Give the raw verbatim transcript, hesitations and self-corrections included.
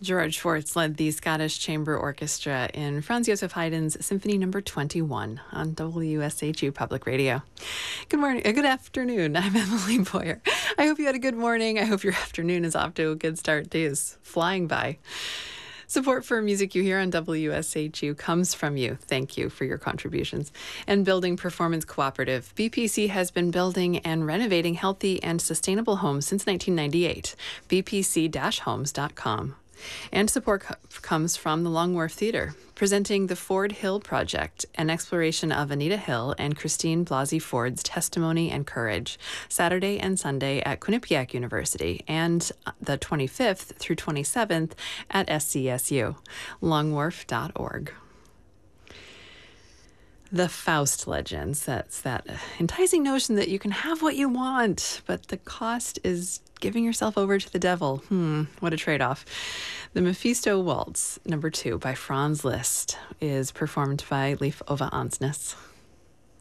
George Schwartz led the Scottish Chamber Orchestra in Franz Joseph Haydn's Symphony Number twenty-one on W S H U Public Radio. Good morning, uh, good afternoon. I'm Emily Boyer. I hope you had a good morning. I hope your afternoon is off to a good start. Day is flying by. Support for music you hear on W S H U comes from you. Thank you for your contributions. And Building Performance Cooperative. B P C has been building and renovating healthy and sustainable homes since nineteen ninety-eight. b p c dash homes dot com. And support co- comes from the Long Wharf Theatre, presenting the Ford Hill Project, an exploration of Anita Hill and Christine Blasey Ford's testimony and courage, Saturday and Sunday at Quinnipiac University, and the twenty-fifth through twenty-seventh at S C S U, long wharf dot org. The Faust Legends, that's that enticing notion that you can have what you want, but the cost is giving yourself over to the devil. Hmm, what a trade-off. The Mephisto Waltz, number two, by Franz Liszt, is performed by Leif Ove Ansnes.